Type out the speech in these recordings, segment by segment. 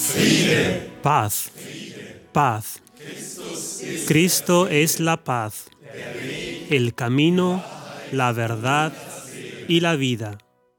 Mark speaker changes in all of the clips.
Speaker 1: Paz, paz. Cristo es la paz, el camino, la verdad y la vida.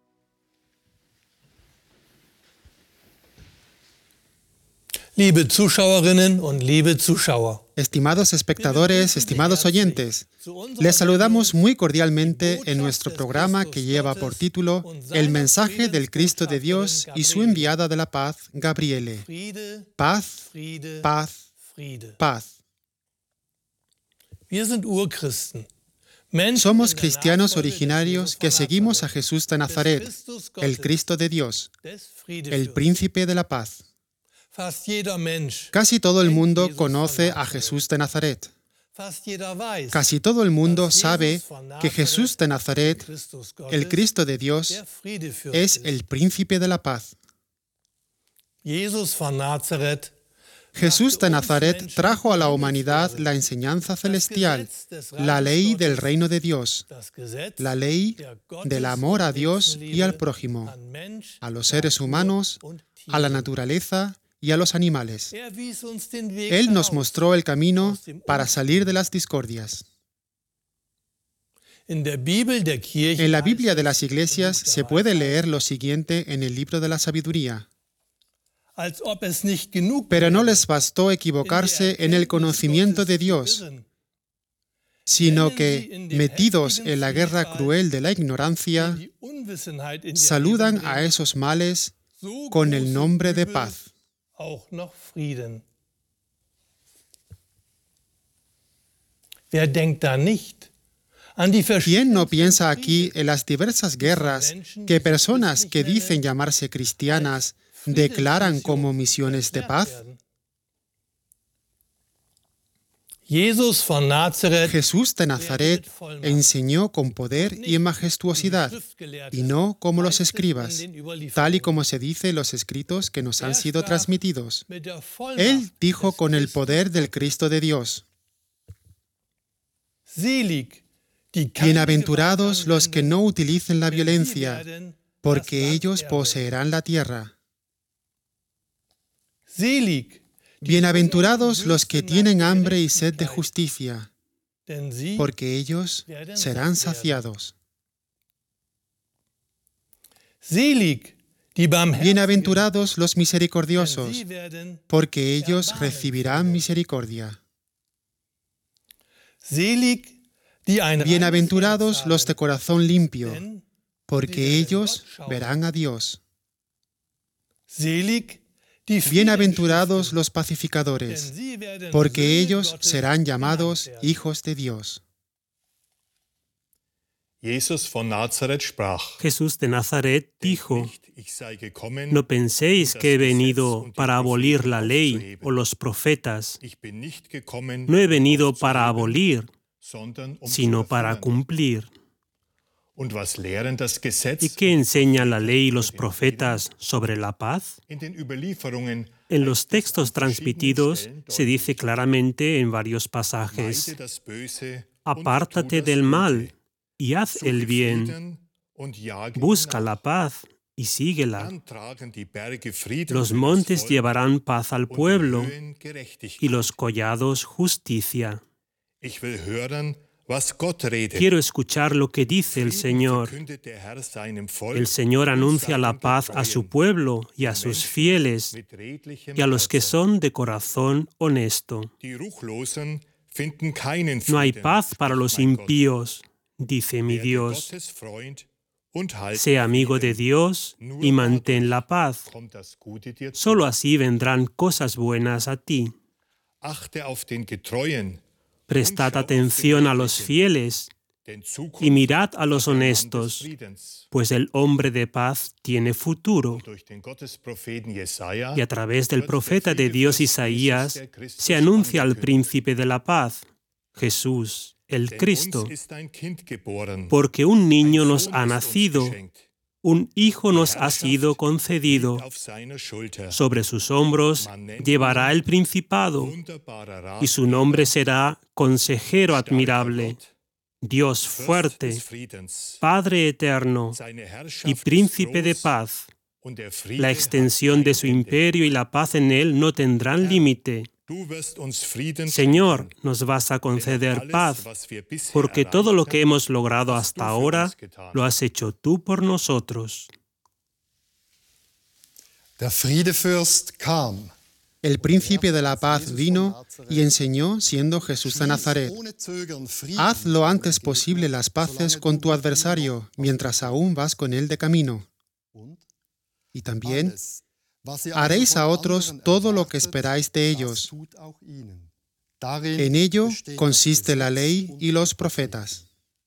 Speaker 2: Liebe Zuschauerinnen und liebe Zuschauer,
Speaker 3: Estimados espectadores, estimados oyentes, les saludamos muy cordialmente en nuestro programa que lleva por título El mensaje del Cristo de Dios y su enviada de la paz, Gabriele. Paz,
Speaker 2: Friede,
Speaker 3: paz,
Speaker 2: Friede.
Speaker 3: paz.
Speaker 2: Wir sind Urchristen. Menschen
Speaker 3: Somos
Speaker 2: in der
Speaker 3: cristianos
Speaker 2: Nachfolge des
Speaker 3: originarios
Speaker 2: Jesus
Speaker 3: que
Speaker 2: von
Speaker 3: seguimos a
Speaker 2: Nazareth,
Speaker 3: Jesús de
Speaker 2: des
Speaker 3: Nazaret,
Speaker 2: Christus
Speaker 3: el
Speaker 2: Gottes,
Speaker 3: Cristo de Dios,
Speaker 2: des Friede
Speaker 3: el
Speaker 2: für uns.
Speaker 3: príncipe de la paz.
Speaker 2: Fast jeder Mensch,
Speaker 3: Casi todo el
Speaker 2: kennt
Speaker 3: mundo
Speaker 2: Jesus
Speaker 3: conoce
Speaker 2: von
Speaker 3: a
Speaker 2: Nazareth.
Speaker 3: Jesús de Nazaret.
Speaker 2: Fast jeder weiß,
Speaker 3: Casi todo el mundo
Speaker 2: dass
Speaker 3: sabe
Speaker 2: Jesus von
Speaker 3: que
Speaker 2: Nazareth,
Speaker 3: Jesús de Nazaret,
Speaker 2: Christus Gottes,
Speaker 3: el Cristo de Dios,
Speaker 2: der Friede für uns
Speaker 3: es
Speaker 2: ist.
Speaker 3: el príncipe de la paz.
Speaker 2: Jesus von Nazareth
Speaker 3: Jesús de Nazaret trajo a la humanidad la enseñanza celestial, la ley del reino de Dios,
Speaker 2: das Gesetz
Speaker 3: la ley
Speaker 2: der
Speaker 3: del amor a Dios y al
Speaker 2: Gottesliebe
Speaker 3: prójimo,
Speaker 2: an Mensch,
Speaker 3: a los seres humanos,
Speaker 2: und
Speaker 3: a la
Speaker 2: Tieren.
Speaker 3: naturaleza y a los animales.
Speaker 2: Er wies uns den Weg
Speaker 3: Él nos
Speaker 2: heraus.
Speaker 3: mostró el camino para salir de las discordias.
Speaker 2: In der Bibel der Kirche
Speaker 3: En la
Speaker 2: heißt
Speaker 3: Biblia de
Speaker 2: es,
Speaker 3: las iglesias
Speaker 2: im Buch der
Speaker 3: se puede
Speaker 2: Weisheit,
Speaker 3: leer lo siguiente en el libro de la sabiduría.
Speaker 2: als ob es nicht genug
Speaker 3: Pero no
Speaker 2: wäre,
Speaker 3: les bastó equivocarse en el conocimiento de Dios, sino que, metidos en la guerra cruel de la ignorancia,
Speaker 2: die Unwissenheit in ihr
Speaker 3: saludan
Speaker 2: Leben
Speaker 3: a
Speaker 2: bringt,
Speaker 3: esos males
Speaker 2: so
Speaker 3: con el
Speaker 2: große
Speaker 3: nombre de
Speaker 2: Übel
Speaker 3: paz.
Speaker 2: auch noch Frieden. Wer denkt da nicht an die
Speaker 3: ¿Quién no
Speaker 2: verschiedenen
Speaker 3: piensa aquí en las diversas guerras que personas que dicen llamarse cristianas declaran como misiones de paz?
Speaker 2: Jesus von Nazareth
Speaker 3: Jesús de Nazaret enseñó con poder y majestuosidad, y no como los escribas, tal y como se dice en los escritos que nos han sido transmitidos.
Speaker 2: mit der Vollmacht
Speaker 3: Él dijo
Speaker 2: des
Speaker 3: con el
Speaker 2: Christus.
Speaker 3: poder del Cristo de Dios:
Speaker 2: Selig, die keine
Speaker 3: Bienaventurados
Speaker 2: Gewalt
Speaker 3: los que no utilicen la
Speaker 2: anwenden,
Speaker 3: violencia,
Speaker 2: denn sie werden
Speaker 3: porque
Speaker 2: das Land
Speaker 3: ellos
Speaker 2: erben.
Speaker 3: poseerán la tierra.
Speaker 2: Selig,
Speaker 3: Bienaventurados los que tienen hambre y sed de justicia,
Speaker 2: denn sie
Speaker 3: porque ellos serán saciados.
Speaker 2: Selig, die barmherzigen,
Speaker 3: Bienaventurados los
Speaker 2: denn
Speaker 3: misericordiosos,
Speaker 2: sie werden
Speaker 3: porque ellos recibirán misericordia.
Speaker 2: Selig, die ein
Speaker 3: Bienaventurados
Speaker 2: reines
Speaker 3: los de
Speaker 2: Herz
Speaker 3: corazón limpio,
Speaker 2: haben, denn
Speaker 3: porque ellos verán a Dios.
Speaker 2: Selig, die
Speaker 3: Bienaventurados los
Speaker 2: Friedenstifter,
Speaker 3: pacificadores,
Speaker 2: denn sie werden
Speaker 3: porque
Speaker 2: Söhne
Speaker 3: ellos
Speaker 2: Gottes
Speaker 3: serán llamados
Speaker 2: genannt werden.
Speaker 3: hijos de Dios.
Speaker 4: Jesus von Nazareth sprach:
Speaker 1: Jesús de Nazaret dijo:
Speaker 4: Nicht, ich sei gekommen,
Speaker 1: No penséis que he venido para abolir la ley
Speaker 4: aufzuheben.
Speaker 1: o los profetas.
Speaker 4: Ich bin nicht gekommen,
Speaker 1: No he venido
Speaker 4: um
Speaker 1: para
Speaker 4: aufzuheben,
Speaker 1: abolir,
Speaker 4: sondern um
Speaker 1: sino
Speaker 4: zu
Speaker 1: para
Speaker 4: erfüllen.
Speaker 1: cumplir.
Speaker 4: Und was lehren das Gesetz
Speaker 1: ¿Y qué enseña la ley y
Speaker 4: über
Speaker 1: los
Speaker 4: den
Speaker 1: profetas sobre la paz?
Speaker 4: Frieden? In den Überlieferungen
Speaker 1: En los
Speaker 4: heißt es
Speaker 1: textos
Speaker 4: an verschiedenen
Speaker 1: transmitidos
Speaker 4: Stellen
Speaker 1: se dice
Speaker 4: deutlich:
Speaker 1: claramente en varios pasajes:
Speaker 4: Meide das Böse und tu
Speaker 1: Apártate
Speaker 4: das
Speaker 1: del
Speaker 4: Gute.
Speaker 1: mal y haz
Speaker 4: Suche
Speaker 1: el bien,
Speaker 4: Frieden und jage ihn
Speaker 1: busca
Speaker 4: nach.
Speaker 1: la paz y síguela.
Speaker 4: Dann tragen die Berge Frieden
Speaker 1: Los
Speaker 4: für das
Speaker 1: montes
Speaker 4: Volk
Speaker 1: llevarán paz al
Speaker 4: und die
Speaker 1: pueblo
Speaker 4: Höhen Gerechtigkeit.
Speaker 1: y los collados justicia.
Speaker 4: Ich will hören, was Gott redet.
Speaker 1: Quiero escuchar lo que dice el
Speaker 4: Frieden
Speaker 1: Señor.
Speaker 4: verkündet der Herr seinem Volk
Speaker 1: El Señor
Speaker 4: und
Speaker 1: anuncia
Speaker 4: seinen
Speaker 1: la paz a su
Speaker 4: Getreuen,
Speaker 1: pueblo y a
Speaker 4: den
Speaker 1: sus
Speaker 4: Menschen
Speaker 1: fieles
Speaker 4: mit redlichem
Speaker 1: y a los que
Speaker 4: Herzen.
Speaker 1: son de corazón honesto.
Speaker 4: Die Ruchlosen finden keinen
Speaker 1: No hay
Speaker 4: Frieden,
Speaker 1: paz para los
Speaker 4: mein Gott.
Speaker 1: impíos, dice mi
Speaker 4: Werde
Speaker 1: Dios.
Speaker 4: Gottes Freund und halte
Speaker 1: Sé amigo de
Speaker 4: Frieden.
Speaker 1: Dios y mantén la paz.
Speaker 4: Kommt das Gute dir zu.
Speaker 1: Solo así vendrán cosas buenas a ti.
Speaker 4: Achte auf den Getreuen,
Speaker 1: Prestad atención a los fieles
Speaker 4: denn Zukunft
Speaker 1: y mirad a los
Speaker 4: hat ein Mann des
Speaker 1: honestos,
Speaker 4: Friedens.
Speaker 1: pues el hombre de paz tiene futuro.
Speaker 4: Durch den Gottespropheten Jesaja
Speaker 1: Y a través del profeta de Dios Isaías se anuncia al príncipe de la paz, Jesús, el
Speaker 4: denn
Speaker 1: Cristo,
Speaker 4: uns ist ein Kind geboren,
Speaker 1: porque un niño
Speaker 4: ein
Speaker 1: nos
Speaker 4: Sohn
Speaker 1: ha
Speaker 4: ist uns
Speaker 1: nacido,
Speaker 4: geschenkt.
Speaker 1: un hijo nos ha sido concedido.
Speaker 4: Liegt auf seiner Schulter.
Speaker 1: Sobre sus hombros llevará el principado
Speaker 4: Wunderbarer
Speaker 1: y su nombre será Consejero
Speaker 4: starker
Speaker 1: admirable,
Speaker 4: Gott,
Speaker 1: Dios
Speaker 4: Fürst
Speaker 1: fuerte,
Speaker 4: des Friedens.
Speaker 1: Padre eterno
Speaker 4: Seine
Speaker 1: y
Speaker 4: Herrschaft ist
Speaker 1: Príncipe de
Speaker 4: groß
Speaker 1: paz.
Speaker 4: und der Friede
Speaker 1: La extensión de su imperio y la paz en él no tendrán límite.
Speaker 4: Du wirst uns Frieden
Speaker 1: Señor,
Speaker 4: schenken,
Speaker 1: nos vas a
Speaker 4: denn
Speaker 1: conceder
Speaker 4: alles,
Speaker 1: paz,
Speaker 4: was wir bisher
Speaker 1: porque todo lo que
Speaker 4: erreicht
Speaker 1: hemos logrado
Speaker 4: hast du
Speaker 1: hasta
Speaker 4: für
Speaker 1: ahora
Speaker 4: uns getan.
Speaker 1: lo has hecho tú por nosotros.
Speaker 5: Der Friedefürst kam.
Speaker 3: El príncipe de la paz vino y enseñó siendo Jesús de Nazaret.
Speaker 5: Ohne Zögern Frieden.
Speaker 3: Haz lo antes posible las paces con tu adversario, mientras aún vas con él de camino. Y también
Speaker 5: Alles, was ihr
Speaker 3: haréis
Speaker 5: also
Speaker 3: a
Speaker 5: von
Speaker 3: otros
Speaker 5: anderen
Speaker 3: todo lo que
Speaker 5: erwartet,
Speaker 3: esperáis de
Speaker 5: das
Speaker 3: ellos.
Speaker 5: tut auch ihnen. Darin
Speaker 3: En ello
Speaker 5: besteht das
Speaker 3: consiste la
Speaker 5: Gesetz
Speaker 3: ley
Speaker 5: und
Speaker 3: y los
Speaker 5: die
Speaker 3: profetas.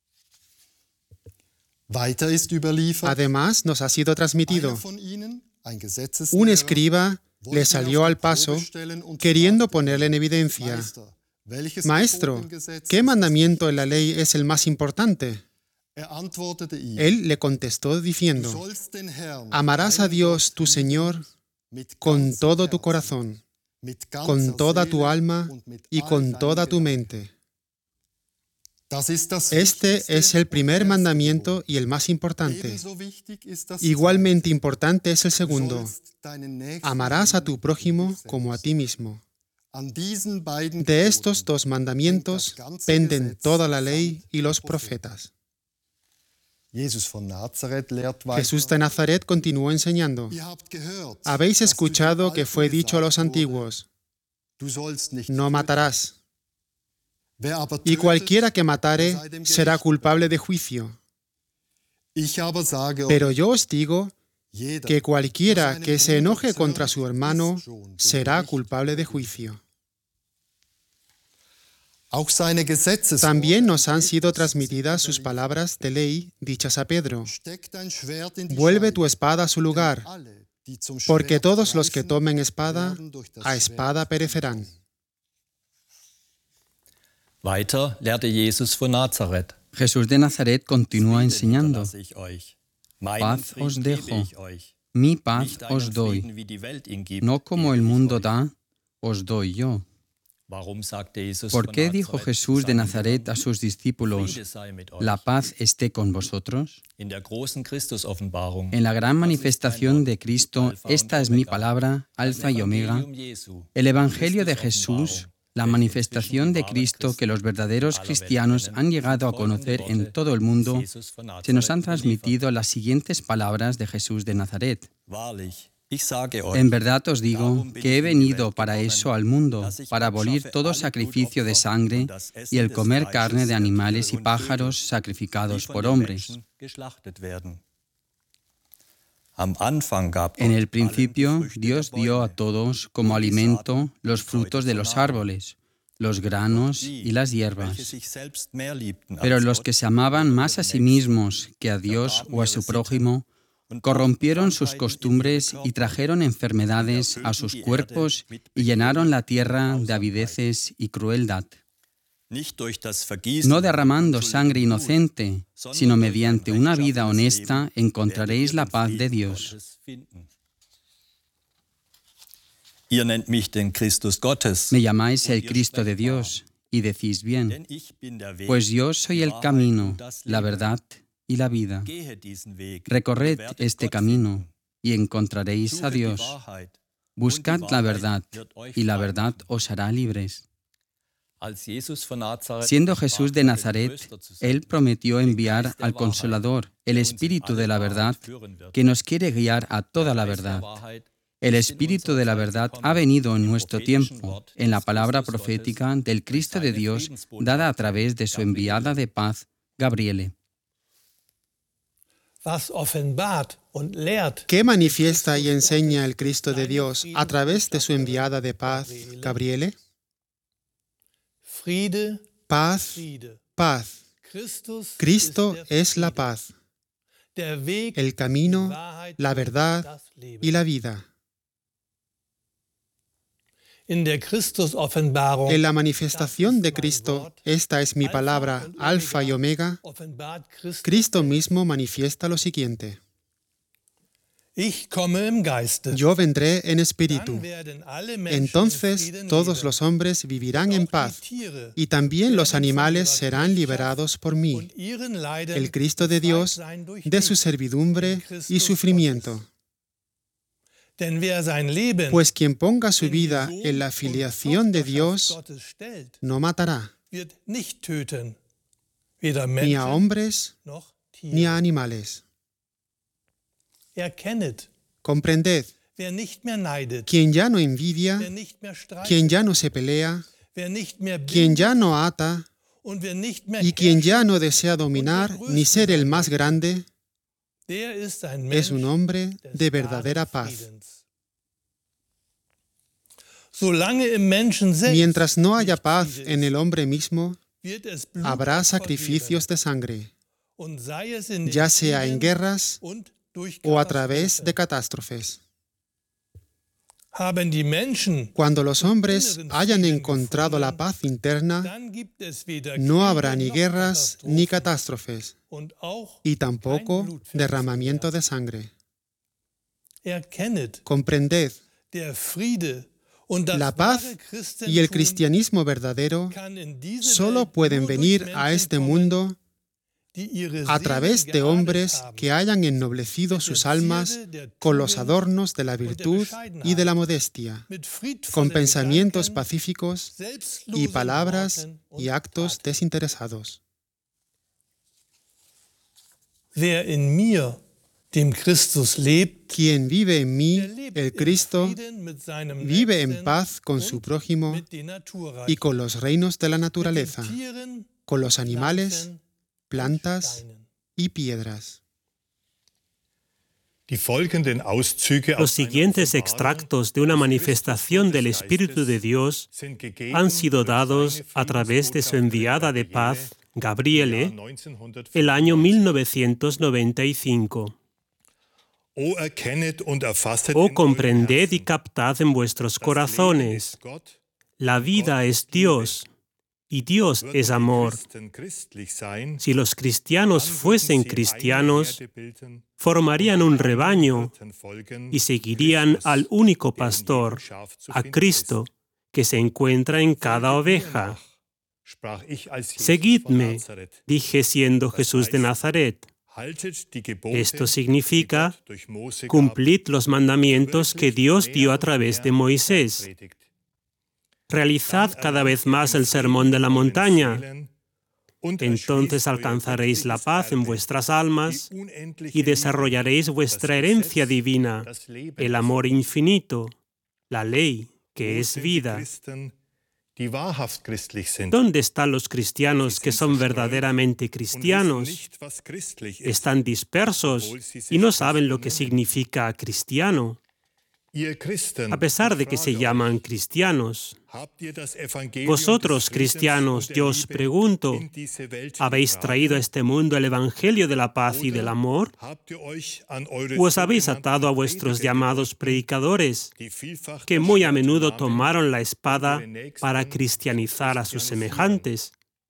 Speaker 5: Weiter ist überliefert,
Speaker 3: Además, nos ha sido transmitido.
Speaker 5: einer von ihnen, ein
Speaker 3: Un
Speaker 5: Gesetzeslehrer,
Speaker 3: escriba
Speaker 5: wollte
Speaker 3: le
Speaker 5: ihn
Speaker 3: salió
Speaker 5: auf
Speaker 3: al
Speaker 5: die
Speaker 3: paso,
Speaker 5: Probe stellen und
Speaker 3: queriendo
Speaker 5: fragte,
Speaker 3: ponerle en evidencia:
Speaker 5: Meister, welches
Speaker 3: Maestro,
Speaker 5: Gebot im Gesetz
Speaker 3: ¿qué
Speaker 5: ist
Speaker 3: mandamiento en la ley es el más importante?
Speaker 5: Er antwortete ihm,
Speaker 3: Él le contestó
Speaker 5: du
Speaker 3: diciendo:
Speaker 5: sollst den Herrn,
Speaker 3: Amarás a
Speaker 5: deinen
Speaker 3: Dios,
Speaker 5: Gott,
Speaker 3: tu Señor,
Speaker 5: mit
Speaker 3: con
Speaker 5: ganzem
Speaker 3: todo tu
Speaker 5: Herzen,
Speaker 3: corazón,
Speaker 5: mit ganzer
Speaker 3: con toda tu
Speaker 5: Seele
Speaker 3: alma
Speaker 5: und mit
Speaker 3: y
Speaker 5: all
Speaker 3: con
Speaker 5: deinen
Speaker 3: toda tu
Speaker 5: Gedanken.
Speaker 3: mente.
Speaker 5: Das ist das
Speaker 3: Este
Speaker 5: wichtigste
Speaker 3: es el primer
Speaker 5: und erste
Speaker 3: mandamiento
Speaker 5: Gebot.
Speaker 3: y el más importante.
Speaker 5: Ebenso wichtig ist das
Speaker 3: Igualmente
Speaker 5: zweite.
Speaker 3: importante es el
Speaker 5: Du
Speaker 3: segundo:
Speaker 5: sollst deinen Nächsten
Speaker 3: amarás a tu
Speaker 5: lieben wie
Speaker 3: prójimo
Speaker 5: dich
Speaker 3: como a
Speaker 5: selbst.
Speaker 3: ti mismo.
Speaker 5: An diesen beiden
Speaker 3: De estos
Speaker 5: Geboten
Speaker 3: dos mandamientos penden toda la ley y los profetas.
Speaker 5: Jesus von Nazareth lehrt weiter.
Speaker 3: Jesús de Nazaret continuó enseñando:
Speaker 5: Ihr habt gehört,
Speaker 3: Habéis
Speaker 5: dass
Speaker 3: escuchado
Speaker 5: durch die
Speaker 3: que fue
Speaker 5: Alten
Speaker 3: dicho a los
Speaker 5: gesagt wurde,
Speaker 3: antiguos:
Speaker 5: Du sollst nicht
Speaker 3: no
Speaker 5: töten.
Speaker 3: matarás,
Speaker 5: Wer aber
Speaker 3: y
Speaker 5: tötet,
Speaker 3: cualquiera que matare
Speaker 5: sei dem
Speaker 3: será
Speaker 5: Gericht
Speaker 3: culpable de juicio.
Speaker 5: Ich aber sage
Speaker 3: Pero
Speaker 5: euch,
Speaker 3: yo os digo
Speaker 5: jeder,
Speaker 3: que cualquiera
Speaker 5: der
Speaker 3: que se
Speaker 5: seinem
Speaker 3: enoje
Speaker 5: Bruder
Speaker 3: contra su
Speaker 5: zürnt,
Speaker 3: hermano
Speaker 5: ist schon dem
Speaker 3: será
Speaker 5: Gericht
Speaker 3: culpable de
Speaker 5: schuldig.
Speaker 3: juicio.
Speaker 5: Auch seine Gesetzesworte
Speaker 3: También nos han
Speaker 5: geht
Speaker 3: sido
Speaker 5: es,
Speaker 3: transmitidas sus
Speaker 5: überliefert.
Speaker 3: palabras de ley dichas a Pedro:
Speaker 5: Steck dein Schwert in die
Speaker 3: Vuelve
Speaker 5: Scheide,
Speaker 3: tu espada a su
Speaker 5: denn
Speaker 3: lugar,
Speaker 5: alle, die zum
Speaker 3: porque
Speaker 5: Schwert
Speaker 3: todos los que
Speaker 5: greifen,
Speaker 3: tomen espada,
Speaker 5: werden durch das
Speaker 3: a
Speaker 5: Schwert
Speaker 3: espada perecerán.
Speaker 6: Weiter lehrte Jesus von Nazareth.
Speaker 7: Jesús de Nazaret continúa
Speaker 6: Frieden
Speaker 7: enseñando:
Speaker 6: hinterlasse ich euch. Meinen
Speaker 7: Paz
Speaker 6: Frieden
Speaker 7: os
Speaker 6: gebe
Speaker 7: dejo,
Speaker 6: ich euch.
Speaker 7: mi paz
Speaker 6: Nicht einen
Speaker 7: os doy,
Speaker 6: Frieden, wie die Welt ihn gibt,
Speaker 7: no como
Speaker 6: gebe
Speaker 7: el
Speaker 6: ich
Speaker 7: mundo
Speaker 6: euch.
Speaker 7: da, os doy yo.
Speaker 6: Warum sagte Jesus
Speaker 7: ¿Por
Speaker 6: von
Speaker 7: qué dijo
Speaker 6: Nazareth
Speaker 7: Jesús de
Speaker 6: seinen
Speaker 7: Nazaret
Speaker 6: Jüngern,
Speaker 7: a sus discípulos:
Speaker 6: Friede sei mit euch?
Speaker 7: la paz esté con vosotros?
Speaker 6: In der großen Christusoffenbarung,
Speaker 7: En la gran
Speaker 6: das ist
Speaker 7: manifestación
Speaker 6: mein
Speaker 7: de
Speaker 6: Wort,
Speaker 7: Cristo,
Speaker 6: Alpha und
Speaker 7: esta es mi
Speaker 6: Omega,
Speaker 7: palabra,
Speaker 6: das
Speaker 7: Alfa y Omega,
Speaker 6: Evangelium Jesu,
Speaker 7: el Evangelio de
Speaker 6: Christusoffenbarung,
Speaker 7: Jesús, la
Speaker 6: welche
Speaker 7: manifestación
Speaker 6: inzwischen
Speaker 7: de
Speaker 6: die wahren
Speaker 7: Cristo que los
Speaker 6: Christen
Speaker 7: verdaderos
Speaker 6: in aller Welt
Speaker 7: cristianos
Speaker 6: kennen,
Speaker 7: han llegado a
Speaker 6: sind folgende
Speaker 7: conocer en
Speaker 6: Worte
Speaker 7: todo el mundo.
Speaker 6: Jesus von
Speaker 7: Se nos han
Speaker 6: Nazareth
Speaker 7: transmitido las siguientes palabras de Jesús de Nazaret:
Speaker 6: Wahrlich, ich sage euch,
Speaker 7: En verdad os digo
Speaker 6: darum bin
Speaker 7: que he
Speaker 6: ich in die
Speaker 7: venido
Speaker 6: Welt
Speaker 7: para
Speaker 6: gekommen,
Speaker 7: eso al mundo,
Speaker 6: dass ich
Speaker 7: para abolir
Speaker 6: abschaffe
Speaker 7: todo
Speaker 6: alle
Speaker 7: sacrificio de
Speaker 6: Blutopfer
Speaker 7: sangre
Speaker 6: und das Essen
Speaker 7: y el
Speaker 6: des
Speaker 7: comer
Speaker 6: Fleisches
Speaker 7: carne de
Speaker 6: der
Speaker 7: animales
Speaker 6: Tiere
Speaker 7: y
Speaker 6: und
Speaker 7: pájaros
Speaker 6: Vögel, die
Speaker 7: sacrificados
Speaker 6: von
Speaker 7: por
Speaker 6: den
Speaker 7: hombres.
Speaker 6: Menschen geschlachtet werden. Am Anfang gab
Speaker 7: En
Speaker 6: Gott
Speaker 7: el principio,
Speaker 6: allen die Früchte
Speaker 7: Dios
Speaker 6: der
Speaker 7: dio a
Speaker 6: Bäume
Speaker 7: todos como
Speaker 6: und die
Speaker 7: alimento
Speaker 6: Saaten
Speaker 7: los
Speaker 6: und
Speaker 7: frutos
Speaker 6: Früchte
Speaker 7: de
Speaker 6: zur
Speaker 7: los
Speaker 6: Nahrung.
Speaker 7: árboles, los
Speaker 6: Doch
Speaker 7: granos
Speaker 6: die,
Speaker 7: y las
Speaker 6: welche
Speaker 7: hierbas.
Speaker 6: sich selbst mehr liebten
Speaker 7: Pero
Speaker 6: als
Speaker 7: los
Speaker 6: Gott
Speaker 7: que se amaban
Speaker 6: und
Speaker 7: más a
Speaker 6: ihren
Speaker 7: sí
Speaker 6: Nächsten,
Speaker 7: mismos que a Dios
Speaker 6: vergaben
Speaker 7: o a
Speaker 6: ihre
Speaker 7: su
Speaker 6: Sitten
Speaker 7: prójimo,
Speaker 6: und
Speaker 7: corrompieron
Speaker 6: brachten
Speaker 7: sus
Speaker 6: Krankheiten in ihre
Speaker 7: costumbres y
Speaker 6: Körper
Speaker 7: trajeron
Speaker 6: und
Speaker 7: enfermedades a
Speaker 6: erfüllten
Speaker 7: sus
Speaker 6: die Erde
Speaker 7: cuerpos
Speaker 6: mit
Speaker 7: y llenaron la
Speaker 6: Begehren und
Speaker 7: tierra de
Speaker 6: Grausamkeit.
Speaker 7: avideces y crueldad,
Speaker 6: Nicht durch das Vergießen
Speaker 7: no derramando
Speaker 6: unschuldigen
Speaker 7: sangre
Speaker 6: Bluts,
Speaker 7: inocente,
Speaker 6: sondern
Speaker 7: sino
Speaker 6: durch ein
Speaker 7: mediante una vida
Speaker 6: rechtschaffenes
Speaker 7: honesta
Speaker 6: Leben
Speaker 7: encontraréis
Speaker 6: werdet ihr
Speaker 7: la
Speaker 6: den
Speaker 7: paz de
Speaker 6: Frieden
Speaker 7: Dios.
Speaker 6: Gottes finden. Ihr nennt mich den Christus Gottes,
Speaker 7: Me llamáis
Speaker 6: und
Speaker 7: el
Speaker 6: ihr
Speaker 7: Cristo de
Speaker 6: sprecht wahr.
Speaker 7: Dios y decís bien,
Speaker 6: Denn ich bin der Weg,
Speaker 7: pues yo soy
Speaker 6: die
Speaker 7: el
Speaker 6: Wahrheit
Speaker 7: camino,
Speaker 6: und das
Speaker 7: la
Speaker 6: Leben.
Speaker 7: verdad y la vida.
Speaker 6: Gehet diesen Weg,
Speaker 7: Recorred
Speaker 6: und werdet
Speaker 7: este
Speaker 6: Gott
Speaker 7: camino
Speaker 6: finden.
Speaker 7: y encontraréis a
Speaker 6: Suchet die
Speaker 7: Dios.
Speaker 6: Wahrheit,
Speaker 7: Buscad
Speaker 6: und die
Speaker 7: la
Speaker 6: Wahrheit
Speaker 7: verdad
Speaker 6: wird euch
Speaker 7: y la
Speaker 6: frei
Speaker 7: verdad
Speaker 6: machen.
Speaker 7: os hará libres.
Speaker 6: Als Jesus von Nazareth
Speaker 7: Siendo
Speaker 6: versprach,
Speaker 7: Jesús de
Speaker 6: den
Speaker 7: Nazaret,
Speaker 6: Tröster zu
Speaker 7: Él
Speaker 6: senden,
Speaker 7: prometió
Speaker 6: den
Speaker 7: enviar
Speaker 6: Geist der
Speaker 7: al
Speaker 6: Wahrheit,
Speaker 7: Consolador, el
Speaker 6: der uns in
Speaker 7: Espíritu
Speaker 6: alle
Speaker 7: de la
Speaker 6: Wahrheit
Speaker 7: verdad,
Speaker 6: führen wird.
Speaker 7: que nos quiere guiar a toda la
Speaker 6: Der Geist der
Speaker 7: verdad.
Speaker 6: Wahrheit
Speaker 7: El
Speaker 6: ist in
Speaker 7: Espíritu
Speaker 6: unserer
Speaker 7: de la
Speaker 6: Zeit
Speaker 7: verdad
Speaker 6: gekommen,
Speaker 7: ha venido en
Speaker 6: im
Speaker 7: nuestro
Speaker 6: prophetischen
Speaker 7: tiempo,
Speaker 6: Wort
Speaker 7: en la
Speaker 6: des
Speaker 7: palabra
Speaker 6: Christus Gottes
Speaker 7: profética del
Speaker 6: und
Speaker 7: Cristo de
Speaker 6: seine
Speaker 7: Dios,
Speaker 6: Friedensbotschaft,
Speaker 7: dada a través de su
Speaker 6: Gabriele.
Speaker 7: enviada de paz, Gabriele.
Speaker 2: Was offenbart und lehrt
Speaker 3: ¿Qué manifiesta y enseña el Cristo de Dios a través de su enviada de paz, Gabriele?
Speaker 2: Friede,
Speaker 3: Paz,
Speaker 2: Friede.
Speaker 3: paz.
Speaker 2: Christus
Speaker 3: Cristo
Speaker 2: ist der
Speaker 3: es la
Speaker 2: Friede,
Speaker 3: paz,
Speaker 2: der Weg,
Speaker 3: el camino,
Speaker 2: die Wahrheit
Speaker 3: la
Speaker 2: und
Speaker 3: verdad
Speaker 2: das Leben.
Speaker 3: y la vida.
Speaker 2: In der Christus-Offenbarung
Speaker 3: En la manifestación de Cristo, esta es mi palabra, Alfa y Omega,
Speaker 2: offenbart Christus,
Speaker 3: Cristo mismo manifiesta lo siguiente:
Speaker 2: ich komme im Geiste.
Speaker 3: Yo vendré en espíritu.
Speaker 2: Dann werden alle Menschen
Speaker 3: Entonces
Speaker 2: Frieden
Speaker 3: todos
Speaker 2: leben.
Speaker 3: los hombres vivirán en
Speaker 2: Auch die
Speaker 3: paz,
Speaker 2: Tiere
Speaker 3: y también los animales serán liberados por mí.
Speaker 2: und ihren Leiden
Speaker 3: El Cristo de
Speaker 2: befreit
Speaker 3: Dios
Speaker 2: sein durch
Speaker 3: de
Speaker 2: mich,
Speaker 3: su servidumbre
Speaker 2: den
Speaker 3: y
Speaker 2: Christus
Speaker 3: sufrimiento.
Speaker 2: Gottes. Denn wer sein Leben
Speaker 3: Pues quien ponga su vida en la filiación de Dios
Speaker 2: Gottes stellt,
Speaker 3: no matará,
Speaker 2: wird nicht töten, weder
Speaker 3: ni a
Speaker 2: Menschen
Speaker 3: hombres
Speaker 2: noch
Speaker 3: ni a
Speaker 2: Tiere.
Speaker 3: animales.
Speaker 2: Erkennet,
Speaker 3: Comprended,
Speaker 2: wer nicht mehr neidet,
Speaker 3: quien ya no envidia,
Speaker 2: wer nicht mehr streitet,
Speaker 3: quien ya no se pelea,
Speaker 2: wer nicht mehr
Speaker 3: quien
Speaker 2: bindet
Speaker 3: ya no ata
Speaker 2: und wer nicht mehr
Speaker 3: y quien
Speaker 2: herrscht,
Speaker 3: ya no desea dominar ni ser el más grande,
Speaker 2: der ist ein
Speaker 3: es un
Speaker 2: Mensch
Speaker 3: hombre
Speaker 2: des
Speaker 3: de
Speaker 2: wahren
Speaker 3: verdadera paz.
Speaker 2: Friedens. Solange im Menschen selbst
Speaker 3: Mientras no haya
Speaker 2: nicht
Speaker 3: paz
Speaker 2: Friede
Speaker 3: en
Speaker 2: ist,
Speaker 3: el hombre mismo,
Speaker 2: wird es Blut
Speaker 3: habrá
Speaker 2: opfer
Speaker 3: sacrificios de sangre,
Speaker 2: geben, und sei es in den
Speaker 3: ya sea en
Speaker 2: Kriegen
Speaker 3: guerras
Speaker 2: und durch
Speaker 3: o a través
Speaker 2: Katastrophen.
Speaker 3: de catástrofes.
Speaker 2: Haben die Menschen,
Speaker 3: Cuando los hombres hayan encontrado la paz interna,
Speaker 2: dann gibt es weder
Speaker 3: no
Speaker 2: Kriege
Speaker 3: habrá ni
Speaker 2: noch
Speaker 3: guerras ni
Speaker 2: Katastrophen
Speaker 3: catástrofes,
Speaker 2: und auch
Speaker 3: y tampoco
Speaker 2: kein Blutvergießen
Speaker 3: derramamiento
Speaker 2: mehr.
Speaker 3: de sangre.
Speaker 2: Erkennet,
Speaker 3: Comprended,
Speaker 2: der Friede und das
Speaker 3: la paz
Speaker 2: wahre
Speaker 3: y el
Speaker 2: Christentum
Speaker 3: cristianismo verdadero
Speaker 2: kann in diese
Speaker 3: solo
Speaker 2: Welt
Speaker 3: pueden
Speaker 2: nur durch
Speaker 3: venir a
Speaker 2: Menschen
Speaker 3: este
Speaker 2: kommen,
Speaker 3: mundo
Speaker 2: die ihre
Speaker 3: a
Speaker 2: Seelen
Speaker 3: través de
Speaker 2: geadelt
Speaker 3: hombres
Speaker 2: haben,
Speaker 3: que hayan ennoblecido sus almas con los adornos de la virtud y de la modestia,
Speaker 2: mit friedvollen
Speaker 3: con pensamientos
Speaker 2: Gedanken,
Speaker 3: pacíficos y
Speaker 2: selbstlosen
Speaker 3: palabras
Speaker 2: Worten und
Speaker 3: y actos
Speaker 2: Taten.
Speaker 3: desinteresados.
Speaker 2: Wer in mir, dem Christus lebt,
Speaker 3: Quien vive en mí,
Speaker 2: der lebt
Speaker 3: el
Speaker 2: in
Speaker 3: Cristo,
Speaker 2: Frieden mit seinem
Speaker 3: vive en
Speaker 2: Nächsten
Speaker 3: paz con su
Speaker 2: und
Speaker 3: prójimo
Speaker 2: mit den Naturreichen,
Speaker 3: y con los reinos de la
Speaker 2: mit
Speaker 3: naturaleza,
Speaker 2: den Tieren,
Speaker 3: con los animales,
Speaker 2: Pflanzen
Speaker 3: plantas
Speaker 2: und Steinen.
Speaker 3: y piedras.
Speaker 4: Die folgenden Auszüge
Speaker 1: Los
Speaker 4: aus einer
Speaker 1: siguientes
Speaker 4: Offenbarung
Speaker 1: extractos de una manifestación del
Speaker 4: des
Speaker 1: Espíritu de Dios
Speaker 4: sind gegeben
Speaker 1: han sido
Speaker 4: durch
Speaker 1: dados
Speaker 4: seine
Speaker 1: a través de su
Speaker 4: Friedensbotschafterin
Speaker 1: enviada de paz,
Speaker 4: Gabriele,
Speaker 1: Gabriele, el año 1995.
Speaker 4: O erkennet und erfasset
Speaker 1: Oh,
Speaker 4: in
Speaker 1: comprended
Speaker 4: euren
Speaker 1: y
Speaker 4: Herzen,
Speaker 1: captad en vuestros
Speaker 4: das Leben
Speaker 1: corazones.
Speaker 4: ist Gott,
Speaker 1: La vida es Dios y Dios es
Speaker 4: würden die
Speaker 1: amor.
Speaker 4: Christen christlich sein,
Speaker 1: Si los cristianos
Speaker 4: dann würden
Speaker 1: fuesen
Speaker 4: sie
Speaker 1: cristianos,
Speaker 4: eine Herde bilden
Speaker 1: formarían un
Speaker 4: und einem
Speaker 1: rebaño
Speaker 4: Hirten folgen,
Speaker 1: y seguirían
Speaker 4: Christus,
Speaker 1: al único
Speaker 4: der in
Speaker 1: pastor,
Speaker 4: jedem Schaf zu
Speaker 1: a
Speaker 4: finden
Speaker 1: Cristo,
Speaker 4: ist.
Speaker 1: que se encuentra en cada
Speaker 4: Folget mir
Speaker 1: oveja.
Speaker 4: nach, sprach ich als Jesus von
Speaker 1: Seguidme,
Speaker 4: Nazareth.
Speaker 1: dije siendo Jesús de Nazaret.
Speaker 4: Haltet die Gebote,
Speaker 1: Esto significa,
Speaker 4: die Gott durch Mose gab,
Speaker 1: cumplid los mandamientos que
Speaker 4: wirklich
Speaker 1: Dios
Speaker 4: mehr
Speaker 1: dio a
Speaker 4: und
Speaker 1: través de
Speaker 4: mehr
Speaker 1: Moisés.
Speaker 4: predigt.
Speaker 1: Realizad
Speaker 4: Dann
Speaker 1: cada vez
Speaker 4: erlangt ihr
Speaker 1: más
Speaker 4: den
Speaker 1: el sermón de la
Speaker 4: Frieden in euren
Speaker 1: montaña.
Speaker 4: Seelen und
Speaker 1: Entonces
Speaker 4: erschließt euer
Speaker 1: alcanzaréis la
Speaker 4: göttliches
Speaker 1: paz en
Speaker 4: Erbe,
Speaker 1: vuestras almas
Speaker 4: die unendliche
Speaker 1: y
Speaker 4: Liebe,
Speaker 1: desarrollaréis vuestra
Speaker 4: das
Speaker 1: herencia
Speaker 4: Gesetz,
Speaker 1: divina,
Speaker 4: das Leben
Speaker 1: el
Speaker 4: ist.
Speaker 1: amor infinito, la ley, que
Speaker 4: Wo
Speaker 1: es
Speaker 4: sind die
Speaker 1: vida.
Speaker 4: Christen, die wahrhaft christlich sind
Speaker 1: ¿Dónde están los cristianos que son verdaderamente
Speaker 4: und wissen
Speaker 1: cristianos?
Speaker 4: nicht, was christlich ist?
Speaker 1: Están dispersos y no saben lo que significa cristiano,
Speaker 4: Ihr Christen,
Speaker 1: a pesar de que
Speaker 4: ich
Speaker 1: se
Speaker 4: frage
Speaker 1: llaman
Speaker 4: euch,
Speaker 1: cristianos.
Speaker 4: habt ihr das Evangelium
Speaker 1: Vosotros,
Speaker 4: des Friedens
Speaker 1: cristianos,
Speaker 4: und der
Speaker 1: yo os
Speaker 4: Liebe
Speaker 1: pregunto,
Speaker 4: in diese Welt
Speaker 1: ¿habéis
Speaker 4: getragen?
Speaker 1: traído a este mundo el Evangelio de la paz y del amor?
Speaker 4: Habt ihr euch an eure
Speaker 1: ¿O os habéis
Speaker 4: sogenannten
Speaker 1: atado a vuestros
Speaker 4: Prediger
Speaker 1: llamados
Speaker 4: gebunden,
Speaker 1: predicadores,
Speaker 4: die vielfach
Speaker 1: que
Speaker 4: das
Speaker 1: muy a
Speaker 4: Schwert
Speaker 1: menudo
Speaker 4: nahmen,
Speaker 1: tomaron la espada
Speaker 4: ihre Nächsten
Speaker 1: para
Speaker 4: zu
Speaker 1: cristianizar a sus
Speaker 4: christianisieren?
Speaker 1: semejantes?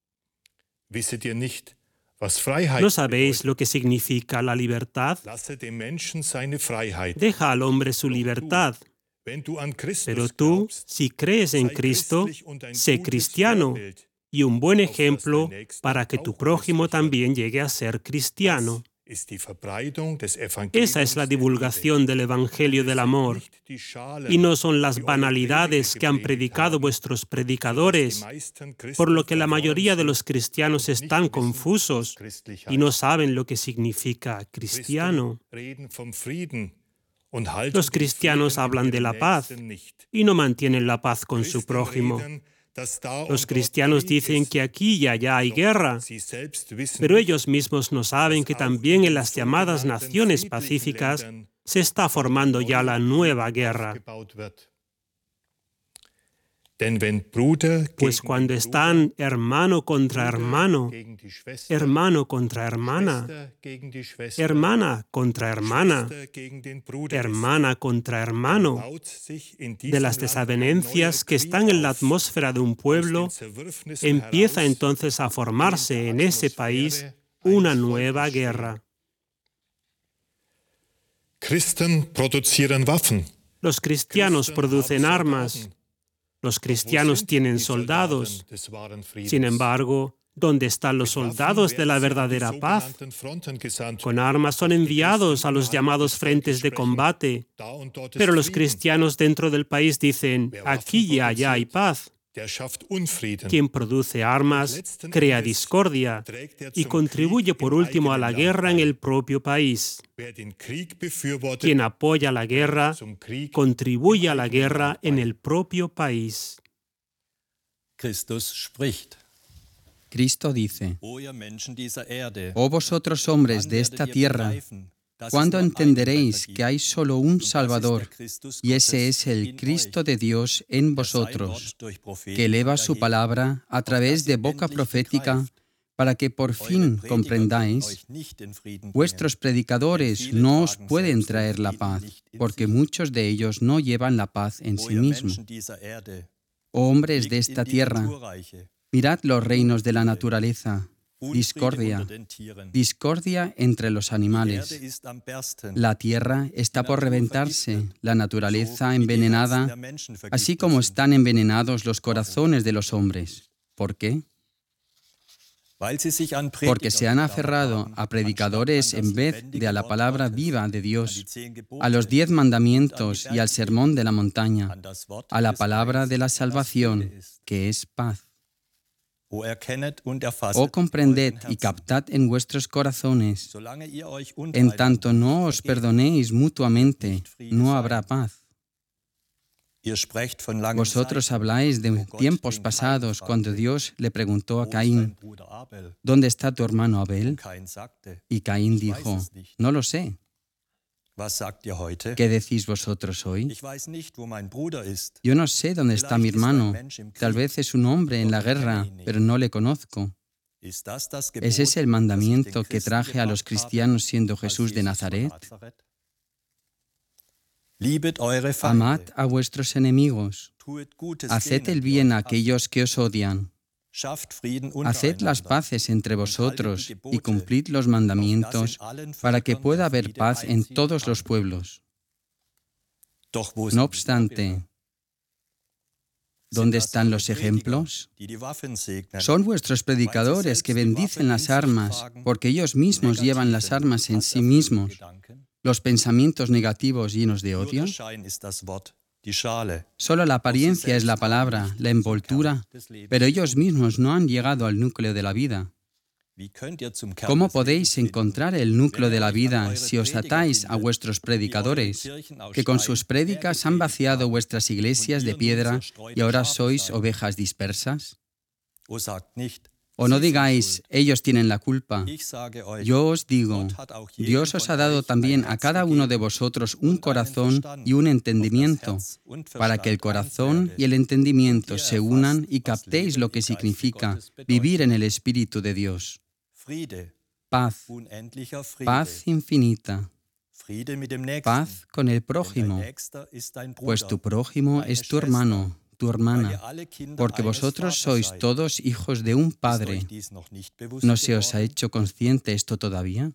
Speaker 4: Wisset ihr nicht, was Freiheit
Speaker 1: ¿No sabéis
Speaker 4: bedeutet?
Speaker 1: lo que significa la libertad?
Speaker 4: Lasse dem Menschen seine Freiheit.
Speaker 1: Deja al hombre su libertad.
Speaker 4: Wenn du an Christus
Speaker 1: Pero tú,
Speaker 4: glaubst,
Speaker 1: si crees en
Speaker 4: sei
Speaker 1: Cristo,
Speaker 4: christlich und ein
Speaker 1: sé
Speaker 4: gutes
Speaker 1: cristiano
Speaker 4: Vorbild,
Speaker 1: y un buen
Speaker 4: auf das
Speaker 1: ejemplo
Speaker 4: dein Nächster
Speaker 1: para que tu
Speaker 4: auch
Speaker 1: prójimo
Speaker 4: christlich wird.
Speaker 1: también llegue a ser cristiano.
Speaker 4: Das ist die Verbreitung des Evangeliums
Speaker 1: Esa es la
Speaker 4: der
Speaker 1: divulgación del Evangelio
Speaker 4: Liebe.
Speaker 1: del
Speaker 4: Es sind
Speaker 1: amor.
Speaker 4: nicht die Schalen,
Speaker 1: Y no son las
Speaker 4: die eure
Speaker 1: banalidades
Speaker 4: Prediger
Speaker 1: que han
Speaker 4: gepredigt
Speaker 1: predicado
Speaker 4: haben,
Speaker 1: vuestros
Speaker 4: sodass
Speaker 1: predicadores,
Speaker 4: die meisten Christen
Speaker 1: por lo que la
Speaker 4: verloren
Speaker 1: mayoría de
Speaker 4: sind
Speaker 1: los cristianos
Speaker 4: und nicht
Speaker 1: están
Speaker 4: wissen,
Speaker 1: confusos
Speaker 4: was christlich
Speaker 1: y no
Speaker 4: heißt.
Speaker 1: saben lo que significa cristiano.
Speaker 4: Christen reden vom Frieden und halten
Speaker 1: Los
Speaker 4: den
Speaker 1: cristianos
Speaker 4: Frieden mit
Speaker 1: hablan de
Speaker 4: ihrem
Speaker 1: la paz
Speaker 4: Nächsten nicht.
Speaker 1: y no mantienen la paz con su
Speaker 4: Christen
Speaker 1: prójimo.
Speaker 4: reden, dass da und
Speaker 1: Los
Speaker 4: dort
Speaker 1: cristianos
Speaker 4: Krieg
Speaker 1: dicen
Speaker 4: ist,
Speaker 1: que aquí y allá hay
Speaker 4: doch
Speaker 1: guerra,
Speaker 4: sie selbst wissen
Speaker 1: pero
Speaker 4: nicht,
Speaker 1: ellos mismos no saben que también en las llamadas naciones pacíficas se está formando ya la nueva guerra.
Speaker 4: aufgebaut wird. Denn wenn Bruder
Speaker 1: Pues
Speaker 4: gegen
Speaker 1: cuando
Speaker 4: den
Speaker 1: están hermano contra
Speaker 4: Bruder
Speaker 1: hermano,
Speaker 4: gegen die Schwester,
Speaker 1: hermano contra hermana,
Speaker 4: Schwester gegen die Schwester,
Speaker 1: hermana contra hermana,
Speaker 4: Schwester gegen den Bruder
Speaker 1: hermana contra
Speaker 4: ist,
Speaker 1: hermano,
Speaker 4: baut sich in
Speaker 1: de
Speaker 4: diesem
Speaker 1: las
Speaker 4: Land
Speaker 1: desavenencias
Speaker 4: ein
Speaker 1: que
Speaker 4: neuer
Speaker 1: están en la
Speaker 4: Krieg auf.
Speaker 1: atmósfera de un
Speaker 4: Aus
Speaker 1: pueblo,
Speaker 4: den Zerwürfnissen
Speaker 1: empieza
Speaker 4: heraus
Speaker 1: entonces a formarse en ese país
Speaker 4: Atmosphäre
Speaker 1: una
Speaker 4: eines
Speaker 1: nueva
Speaker 4: Volkes
Speaker 1: guerra.
Speaker 4: Christen produzieren Waffen.
Speaker 1: Los cristianos
Speaker 4: Christen
Speaker 1: producen
Speaker 4: haben
Speaker 1: armas,
Speaker 4: Soldaten.
Speaker 1: los
Speaker 4: Wo
Speaker 1: cristianos
Speaker 4: sind
Speaker 1: tienen
Speaker 4: die
Speaker 1: soldados.
Speaker 4: Soldaten des wahren Friedens?
Speaker 1: Sin embargo, ¿Dónde están los soldados de la verdadera paz? Con armas son enviados a los llamados frentes de combate, pero los cristianos dentro del país dicen, aquí y allá hay paz. Quien produce armas crea discordia y contribuye por último a la guerra en el propio país. Quien apoya la guerra contribuye a la guerra en el propio país.
Speaker 7: Cristo dice, «Oh vosotros hombres de esta tierra, ¿cuándo entenderéis que hay solo un Salvador, y ese es el Cristo de Dios en vosotros, que eleva su palabra a través de boca profética, para que por fin comprendáis? Vuestros predicadores no os pueden traer la paz, porque muchos de ellos no llevan la paz en sí mismos. Oh hombres de esta tierra, mirad los reinos de la naturaleza, discordia entre los animales. La tierra está por reventarse, la naturaleza envenenada, así como están envenenados los corazones de los hombres. ¿Por qué? Porque se han aferrado a predicadores en vez de a la palabra viva de Dios, a los 10 mandamientos y al sermón de la montaña, a la palabra de la salvación, que es paz. Oh, comprended y captad en vuestros corazones, en tanto no os perdonéis mutuamente, no habrá paz. Vosotros habláis de tiempos pasados cuando Dios le preguntó a Caín, ¿dónde está tu hermano Abel? Y Caín dijo, no lo sé. ¿Qué decís vosotros hoy? Yo no sé dónde está mi hermano. Tal vez es un hombre en la guerra, pero no le conozco. ¿Es ese el mandamiento que traje a los cristianos siendo Jesús de Nazaret? Amad a vuestros enemigos, haced el bien a aquellos que os odian, haced las paces entre vosotros y cumplid los mandamientos para que pueda haber paz en todos los pueblos. No obstante, ¿dónde están los ejemplos? Son vuestros predicadores que bendicen las armas, porque ellos mismos llevan las armas en sí mismos. Los pensamientos negativos llenos de odio. Solo la apariencia es la palabra, la envoltura, pero ellos mismos no han llegado al núcleo de la vida. ¿Cómo podéis encontrar el núcleo de la vida si os atáis a vuestros predicadores, que con sus prédicas han vaciado vuestras iglesias de piedra y ahora sois ovejas dispersas? O no digáis, ellos tienen la culpa. Yo os digo, Dios os ha dado también a cada uno de vosotros un corazón y un entendimiento, para que el corazón y el entendimiento se unan y captéis lo que significa vivir en el Espíritu de Dios. Paz, paz infinita, paz con el prójimo, pues tu prójimo es tu hermano, tu hermana, porque vosotros sois todos hijos de un Padre. ¿No se os ha hecho consciente esto todavía?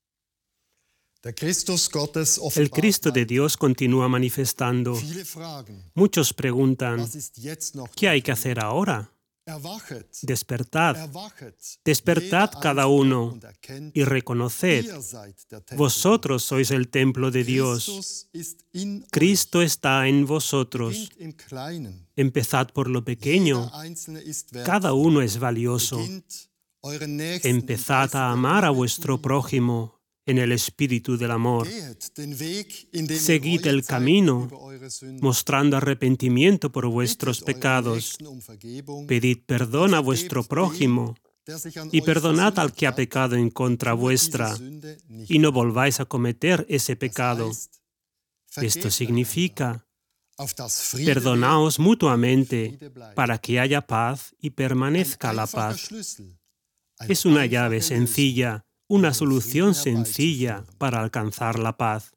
Speaker 1: El Cristo de Dios continúa manifestando. Muchos preguntan, ¿qué hay que hacer ahora? Despertad, despertad cada uno y reconoced, vosotros sois el templo de Dios. Cristo está en vosotros. Empezad por lo pequeño. Cada uno es valioso. Empezad a amar a vuestro prójimo en el espíritu del amor. Seguid el camino, mostrando arrepentimiento por vuestros pecados. Pedid perdón a vuestro prójimo y perdonad al que ha pecado en contra vuestra, y no volváis a cometer ese pecado. Esto significa, perdonaos mutuamente para que haya paz y permanezca la paz. Es una llave sencilla, una solución sencilla para alcanzar la paz.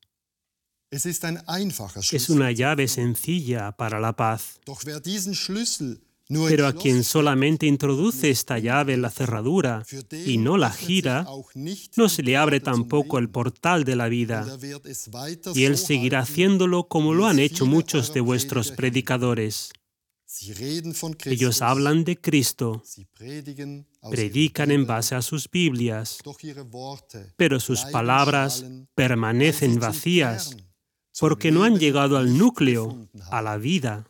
Speaker 1: Es una llave sencilla para la paz. Pero a quien solamente introduce esta llave en la cerradura y no la gira, no se le abre tampoco el portal de la vida. Y él seguirá haciéndolo como lo han hecho muchos de vuestros predicadores. Ellos hablan de Cristo, predican en base a sus Biblias, pero sus palabras permanecen vacías porque no han llegado al núcleo, a la vida.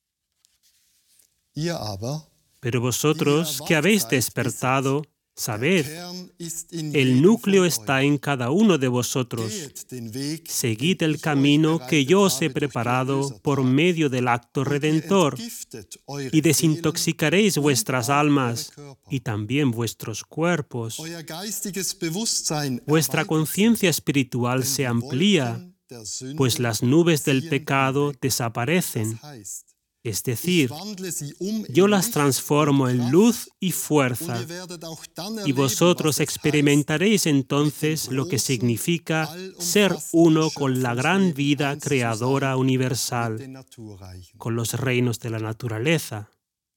Speaker 1: Pero vosotros que habéis despertado, sabed, el núcleo está en cada uno de vosotros. Seguid el camino que yo os he preparado por medio del acto redentor, y desintoxicaréis vuestras almas y también vuestros cuerpos. Vuestra conciencia espiritual se amplía, pues las nubes del pecado desaparecen. Es decir, yo las transformo en luz y fuerza, y vosotros experimentaréis entonces lo que significa ser uno con la gran vida creadora universal, con los reinos de la naturaleza.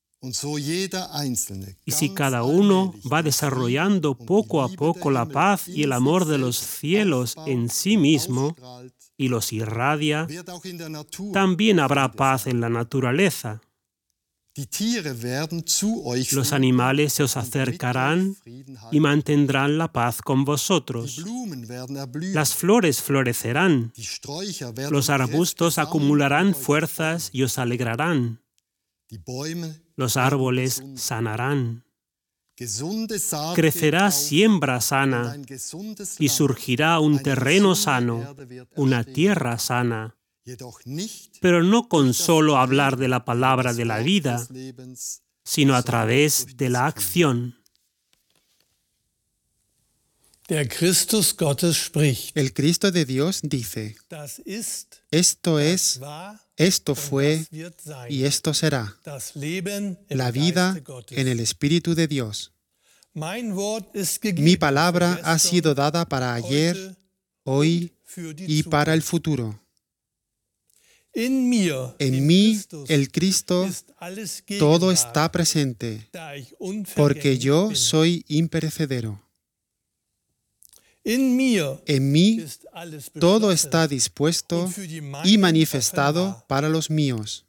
Speaker 1: Y si cada uno va desarrollando poco a poco la paz y el amor de los cielos en sí mismo, y los irradia, también habrá paz en la naturaleza. Los animales se os acercarán y mantendrán la paz con vosotros. Las flores florecerán. Los arbustos acumularán fuerzas y os alegrarán. Los árboles sanarán. Crecerá siembra sana y surgirá un terreno sano, una tierra sana, pero no con solo hablar de la palabra de la vida, sino a través de la acción.
Speaker 2: Der Christus Gottes spricht.
Speaker 3: El Cristo de Dios dice,
Speaker 2: Das ist,
Speaker 3: esto
Speaker 2: das
Speaker 3: es,
Speaker 2: war
Speaker 3: esto
Speaker 2: und
Speaker 3: fue
Speaker 2: das wird sein.
Speaker 3: y esto será,
Speaker 2: Das Leben im
Speaker 3: la vida
Speaker 2: Geiste Gottes.
Speaker 3: en el Espíritu de Dios.
Speaker 2: Mein Wort ist gegeben
Speaker 3: Mi palabra
Speaker 2: für
Speaker 3: ha
Speaker 2: gestern,
Speaker 3: sido dada para ayer,
Speaker 2: heute
Speaker 3: hoy
Speaker 2: für die
Speaker 3: y para el
Speaker 2: Zukunft.
Speaker 3: futuro.
Speaker 2: In mir,
Speaker 3: En
Speaker 2: dem
Speaker 3: mí,
Speaker 2: Christus,
Speaker 3: el Cristo,
Speaker 2: ist alles
Speaker 3: todo
Speaker 2: gegenwart,
Speaker 3: está presente,
Speaker 2: da ich
Speaker 3: porque
Speaker 2: unvergänglich
Speaker 3: yo
Speaker 2: bin.
Speaker 3: soy imperecedero.
Speaker 2: In mir
Speaker 3: En mí,
Speaker 2: ist alles
Speaker 3: todo
Speaker 2: beschlossen
Speaker 3: está dispuesto
Speaker 2: und für die meinen
Speaker 3: y manifestado
Speaker 2: offenbar.
Speaker 3: para los míos.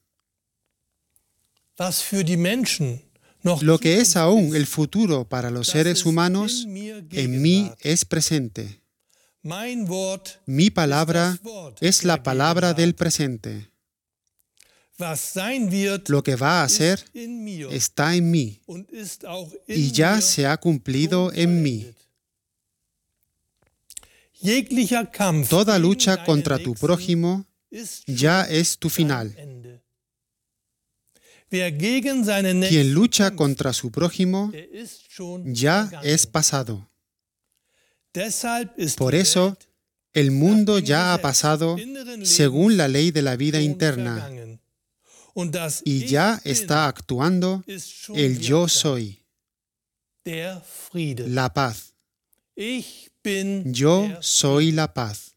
Speaker 2: Was für die Menschen noch
Speaker 3: Lo que es
Speaker 2: Zukunft
Speaker 3: aún
Speaker 2: ist,
Speaker 3: el futuro para los
Speaker 2: das
Speaker 3: seres
Speaker 2: ist
Speaker 3: humanos,
Speaker 2: in mir
Speaker 3: en mí
Speaker 2: Gegenwart.
Speaker 3: es presente.
Speaker 2: Mein Wort
Speaker 3: Mi palabra
Speaker 2: ist das Wort
Speaker 3: es la
Speaker 2: der
Speaker 3: palabra
Speaker 2: Gegenwart.
Speaker 3: del presente.
Speaker 2: Was sein wird,
Speaker 3: Lo que va a ser
Speaker 2: ist in mir
Speaker 3: está en mí
Speaker 2: und ist auch in
Speaker 3: y ya
Speaker 2: mir
Speaker 3: se ha cumplido
Speaker 2: schon
Speaker 3: en mí.
Speaker 2: vollendet. Jeglicher Kampf
Speaker 3: Toda
Speaker 2: gegen
Speaker 3: lucha
Speaker 2: deinen
Speaker 3: contra tu
Speaker 2: Nächsten
Speaker 3: prójimo
Speaker 2: ist
Speaker 3: ya
Speaker 2: schon
Speaker 3: es tu
Speaker 2: sein
Speaker 3: final.
Speaker 2: Ende. Wer gegen seinen Nächsten
Speaker 3: Quien lucha
Speaker 2: kämpft,
Speaker 3: contra su prójimo
Speaker 2: der ist schon
Speaker 3: ya
Speaker 2: vergangen.
Speaker 3: es pasado.
Speaker 2: Deshalb ist
Speaker 3: Por
Speaker 2: die
Speaker 3: eso,
Speaker 2: Welt
Speaker 3: el mundo
Speaker 2: nach dem
Speaker 3: ya ha
Speaker 2: Gesetz
Speaker 3: pasado
Speaker 2: inneren
Speaker 3: según la
Speaker 2: Lebens
Speaker 3: ley de la vida
Speaker 2: schon
Speaker 3: interna
Speaker 2: vergangen. Und das
Speaker 3: y
Speaker 2: Ich
Speaker 3: ya
Speaker 2: bin
Speaker 3: está actuando
Speaker 2: ist schon
Speaker 3: el yo
Speaker 2: wirksam.
Speaker 3: soy,
Speaker 2: Der Friede.
Speaker 3: la paz.
Speaker 2: Ich bin
Speaker 3: Yo
Speaker 2: der
Speaker 3: soy la paz.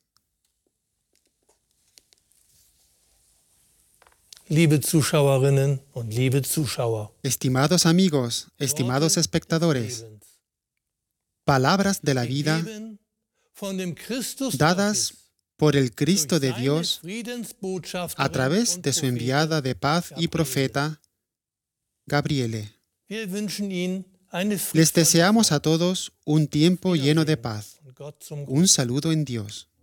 Speaker 2: Liebe Zuschauerinnen und liebe Zuschauer,
Speaker 3: Estimados amigos, estimados
Speaker 2: Worte des
Speaker 3: espectadores,
Speaker 2: Lebens,
Speaker 3: palabras de la vida
Speaker 2: gegeben von dem Christus
Speaker 3: dadas
Speaker 2: Gottes,
Speaker 3: por el Cristo de
Speaker 2: durch seine
Speaker 3: Dios
Speaker 2: Friedensbotschafterin
Speaker 3: a través
Speaker 2: und
Speaker 3: de su
Speaker 2: Prophetin
Speaker 3: enviada de paz y
Speaker 2: Gabriele.
Speaker 3: profeta, Gabriele.
Speaker 2: Wir wünschen Ihnen eine
Speaker 3: Les deseamos
Speaker 2: friedvolle
Speaker 3: a todos un tiempo
Speaker 2: Zeit.
Speaker 3: lleno de paz.
Speaker 2: Und Gott zum
Speaker 3: Un saludo en Dios.